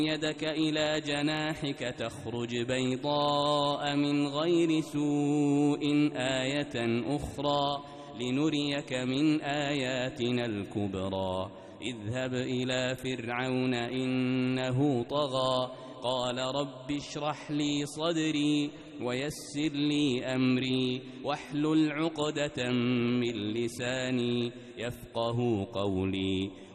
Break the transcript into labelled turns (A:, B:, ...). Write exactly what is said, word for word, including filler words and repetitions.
A: يدك إلى جناحك تخرج بيضاء من غير سوء آية أخرى لنريك من آياتنا الكبرى اذهب إلى فرعون إنه طغى قال رب اشرح لي صدري ويسر لي أمري واحلل عقدة من لساني يفقه قولي